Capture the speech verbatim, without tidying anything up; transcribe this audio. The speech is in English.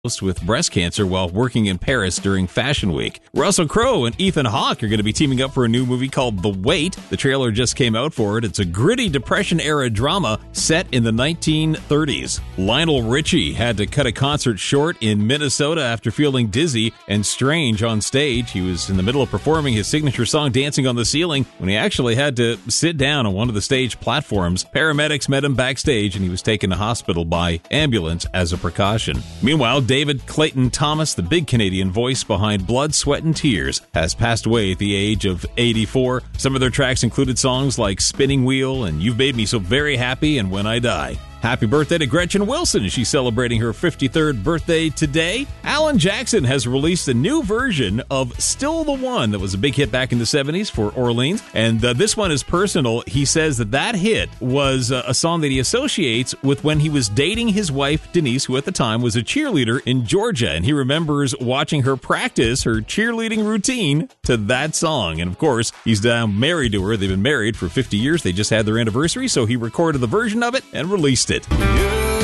with breast cancer while working in Paris during Fashion Week. Russell Crowe and Ethan Hawke are going to be teaming up for a new movie called The Wait. The trailer just came out for it. It's a gritty Depression-era drama set in the nineteen thirties. Lionel Richie had to cut a concert short in Minnesota after feeling dizzy and strange on stage. He was in the middle of performing his signature song, Dancing on the Ceiling, when he actually had to sit down on one of the stage platforms. Paramedics met him backstage, and he was taken to hospital by ambulance as a precaution. Meanwhile, David Clayton Thomas, the big Canadian voice behind Blood, Sweat and Tears, has passed away at the age of eighty-four. Some of their tracks included songs like Spinning Wheel and You've Made Me So Very Happy and When I Die. Happy birthday to Gretchen Wilson. She's celebrating her fifty-third birthday today. Alan Jackson has released a new version of Still the One that was a big hit back in the seventies for Orleans. And uh, this one is personal. He says that that hit was uh, a song that he associates with when he was dating his wife, Denise, who at the time was a cheerleader in Georgia. And he remembers watching her practice her cheerleading routine to that song. And of course, he's now married to her. They've been married for fifty years. They just had their anniversary, so he recorded the version of it and released it. It.